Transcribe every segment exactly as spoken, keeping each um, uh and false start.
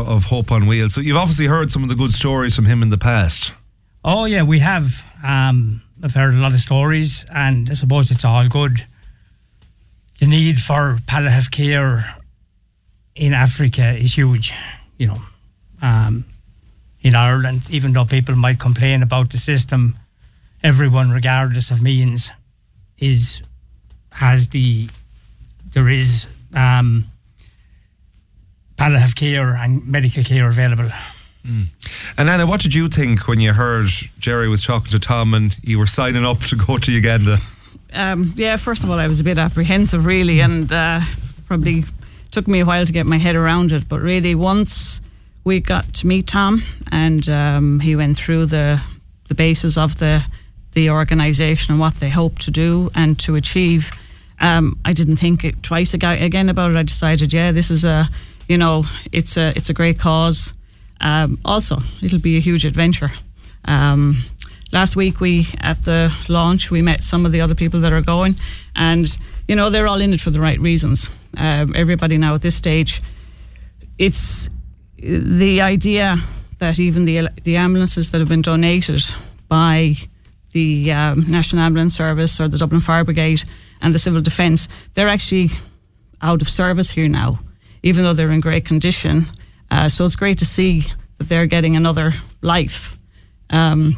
of Hope on Wheels. So you've obviously heard some of the good stories from him in the past. Oh yeah, we have. Um, I've heard a lot of stories, and I suppose it's all good. The need for palliative care in Africa is huge, you know. Um, in Ireland, even though people might complain about the system, everyone, regardless of means, is has the there is um, palliative care and medical care available. Mm. And Anna, what did you think when you heard Jerry was talking to Tom and you were signing up to go to Uganda? Um, yeah, first of all, I was a bit apprehensive, really, and uh, probably took me a while to get my head around it. But really, once we got to meet Tom and um, he went through the the basis of the the organisation and what they hope to do and to achieve, um, I didn't think it twice again about it. I decided, yeah, this is a, you know, it's a it's a great cause. Um, also, it'll be a huge adventure. Um, last week we, at the launch, we met some of the other people that are going, and, you know, they're all in it for the right reasons. Um, everybody now at this stage, it's the idea that even the the ambulances that have been donated by the um, National Ambulance Service or the Dublin Fire Brigade and the Civil Defence, they're actually out of service here now, even though they're in great condition. Uh, so it's great to see that they're getting another life. Um,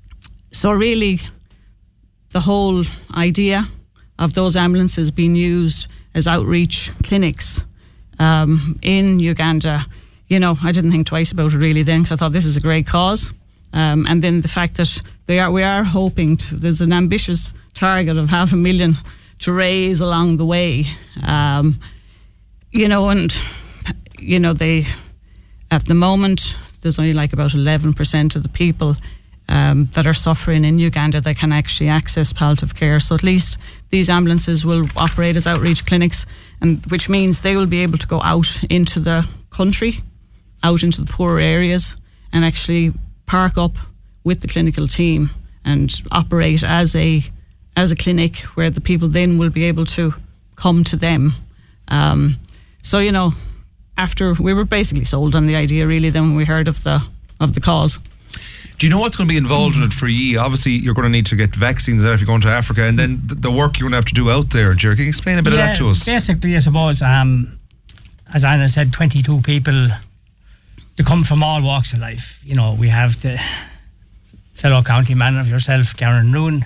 so really, the whole idea of those ambulances being used as outreach clinics um, in Uganda, you know, I didn't think twice about it really then, because I thought this is a great cause. Um, and then the fact that they are, we are hoping to, there's an ambitious target of half a million to raise along the way. Um, you know, and, you know, they... At the moment, there's only like about eleven percent of the people um, that are suffering in Uganda that can actually access palliative care. So at least these ambulances will operate as outreach clinics, and which means they will be able to go out into the country, out into the poorer areas, and actually park up with the clinical team and operate as a as a clinic where the people then will be able to come to them. Um, so, you know, after we were basically sold on the idea really then when we heard of the of the cause. Do you know what's going to be involved in it for you? Obviously you're going to need to get vaccines there if you're going to Africa, and then the, the work you're going to have to do out there. Jerry, can you explain a bit yeah, of that to us? Basically, I suppose, um, as Anna said, twenty-two people, they come from all walks of life. You know, we have the fellow county manager, yourself, Karen Noon.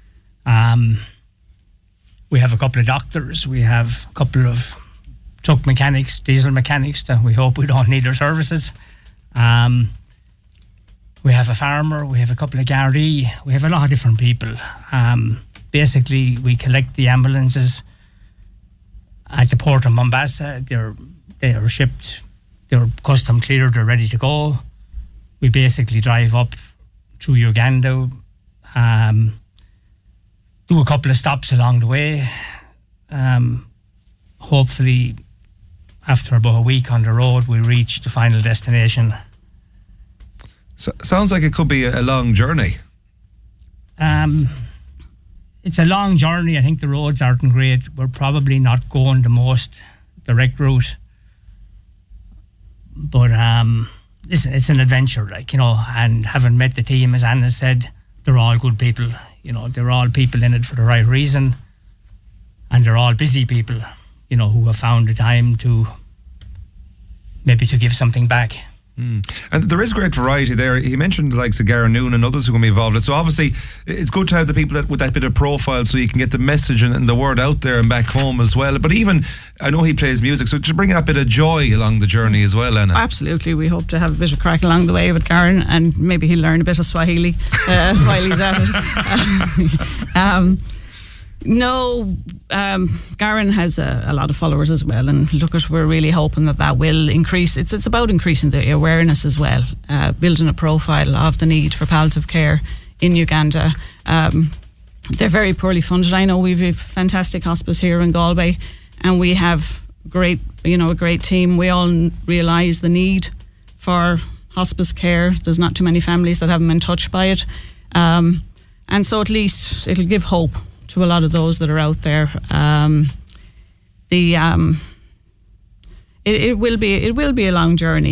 Um, we have a couple of doctors. We have a couple of truck mechanics, diesel mechanics that we hope we don't need their services. Um, we have a farmer, we have a couple of Gardaí, we have a lot of different people. Um, basically, we collect the ambulances at the port of Mombasa. They're, they are shipped, they're custom cleared, they're ready to go. We basically drive up through Uganda, um, do a couple of stops along the way. Um, hopefully, after about a week on the road, we reach the final destination. So, sounds like it could be a, a long journey. Um, it's a long journey. I think the roads aren't great. We're probably not going the most direct route. But um, listen, it's an adventure, like, you know, and having met the team, as Anna said, they're all good people. You know, they're all people in it for the right reason. And they're all busy people, you know, who have found the time to maybe to give something back. Mm. And there is great variety there. He mentioned the likes of Garen Noon and others who are going to be involved. So obviously it's good to have the people that with that bit of profile so you can get the message and, and the word out there and back home as well. But even, I know he plays music, so to bring that bit of joy along the journey as well, Anna. Absolutely. We hope to have a bit of crack along the way with Garen, and maybe he'll learn a bit of Swahili uh, while he's at it. um, No, um, Garen has a, a lot of followers as well, and look, at we're really hoping that that will increase. It's it's about increasing the awareness as well, uh, building a profile of the need for palliative care in Uganda. Um, they're very poorly funded. I know we've a fantastic hospice here in Galway, and we have great, you know, a great team. We all realise the need for hospice care. There's not too many families that haven't been touched by it, um, and so at least it'll give hope to a lot of those that are out there. Um, the um, it, it will be it will be a long journey.